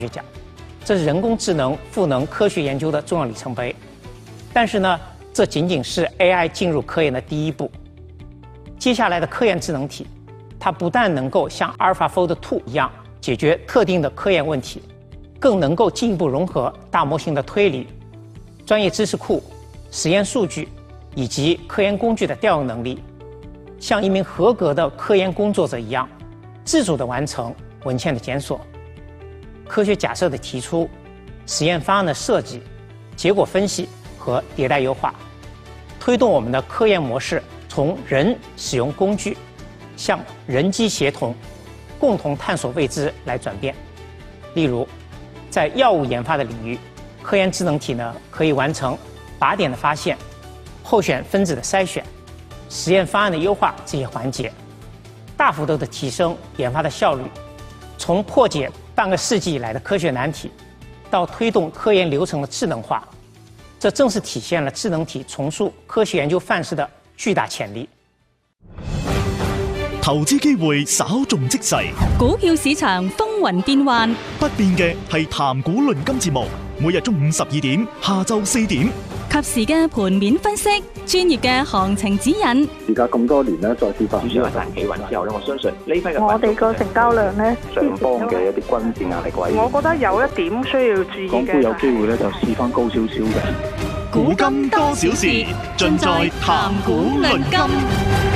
学家，这是人工智能赋能科学研究的重要里程碑。但是呢，这仅仅是 AI 进入科研的第一步。接下来的科研智能体，它不但能够像 AlphaFold 2一样解决特定的科研问题，更能够进一步融合大模型的推理、专业知识库、实验数据以及科研工具的调用能力，像一名合格的科研工作者一样，自主地完成文献的检索、科学假设的提出、实验方案的设计、结果分析和迭代优化，推动我们的科研模式从人使用工具向人机协同、共同探索未知来转变。例如，在药物研发的领域，科研智能体呢可以完成靶点的发现、候选分子的筛选、实验方案的优化这些环节，大幅度的提升研发的效率。从破解半个世纪以来的科学难题，到推动科研流程的智能化，这正是体现了智能体重塑科学研究范式的巨大潜力。 投資機會稍縱即逝， 股票市場風雲變幻， 不變嘅係談股論金節目，每日中午12點、下晝4點， 及時嘅盤面分析，專業嘅行情指引。 而家咁多年咧，再跌翻， 主要係大企穩之後咧，我相信呢批嘅我哋個成交量咧， 上方嘅一啲均線壓力位， 我覺得有一點需要注意嘅， 港股有機會咧就試翻高少少嘅。 古今多少事，盡在談股論金。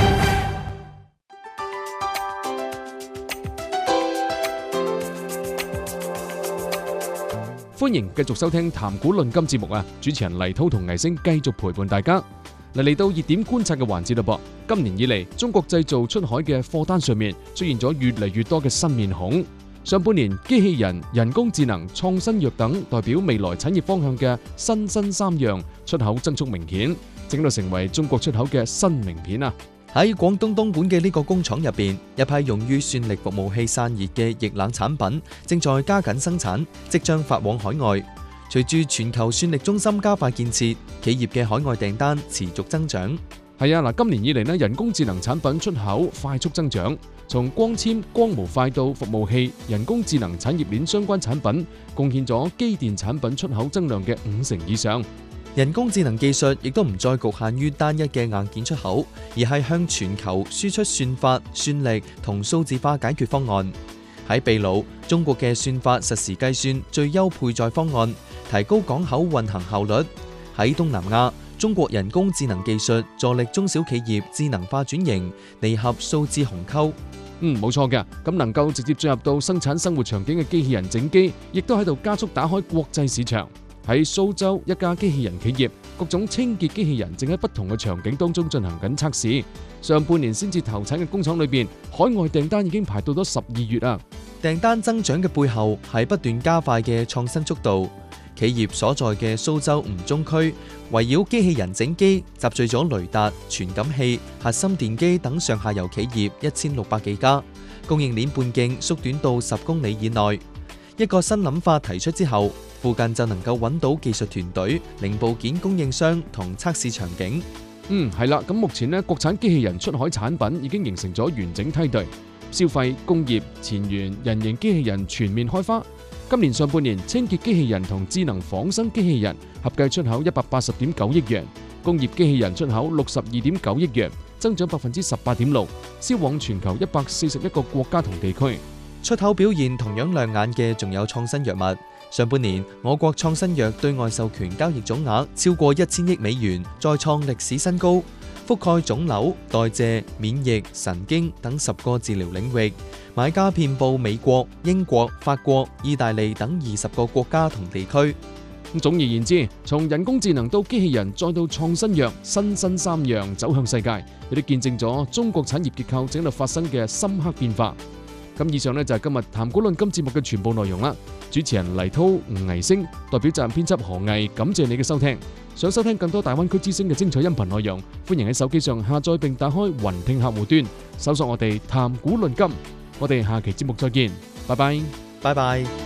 歡迎繼續收聽談股論金節目啊！主持人黎滔同倪星繼續陪伴大家。嚟到熱點觀察嘅環節啦噃。今年以嚟，中國製造出海嘅貨單上面出現咗越嚟越多嘅新面孔。上半年，機器人、人工智能、創新藥等代表未來產業方向嘅新三樣出口增速明顯，整到成為中國出口嘅新名片啊！ 喺廣東東莞嘅呢個工廠入邊，一批用於算力服務器散熱嘅液冷產品正在加緊生產，即將發往海外。隨住全球算力中心加快建設，企業嘅海外訂單持續增長。 係啊，今年以嚟呢，人工智能產品出口快速增長，從光纖、光模塊到服務器、人工智能產業鏈相關產品，貢獻咗機電產品出口增量嘅50%以上。 人工智能技術亦都唔再局限於單一嘅硬件出口，而係向全球輸出算法、算力同數字化解決方案。喺秘魯，中國嘅算法實時計算最優配載方案，提高港口運行效率。喺東南亞，中國人工智能技術助力中小企業智能化轉型，彌合數字鴻溝。 冇錯嘅，咁能夠直接進入到生產生活場景嘅機器人整機，亦都喺度加速打開國際市場。喺蘇州一家機器人企業，各種清潔機器人正喺不同嘅場景當中進行緊測試。上半年先至投產嘅工廠裏邊，海外訂單已經排到咗12月啊！ 訂單增長嘅背後係不斷加快嘅創新速度。企業所在嘅蘇州吳中區，圍繞機器人整機集聚咗雷達、傳感器、核心電機等上下游企業1600幾家，供應鏈半徑縮短到10公里以內。一個新諗法提出之後，附近就能夠揾到技術團隊、零部件供應商同測試場景。 係啦，咁目前呢，國產機器人出海產品已經形成咗完整梯隊，消費、工業、前沿、人形機器人全面開花。今年上半年，清潔機器人同智能仿生機器人合計出口180.9億元，工業機器人出口62.9億元，增長18.6%，銷往全球141個國家同地區。 出口表現同樣亮眼嘅仲有創新藥物。上半年，我國創新藥對外授權交易總額超過1000億美元，再創歷史新高，覆蓋腫瘤、代謝、免疫、神經等10個治療領域，買家遍佈美國、英國、法國、意大利等20個國家同地區。 總而言之，從人工智能到機器人，再到創新藥，新三樣走向世界，亦都見證咗中國產業結構正喺度發生嘅深刻變化。咁以上呢，就係今日談股論金節目嘅全部內容啦。主持人黎滔、倪星，代表責任編輯何毅，感謝你嘅收聽。想收聽更多大灣區之聲嘅精彩音頻內容，歡迎喺手機上下載並打開雲聽客戶端，搜索我哋談股論金。我哋下期節目再見，拜拜， 拜拜。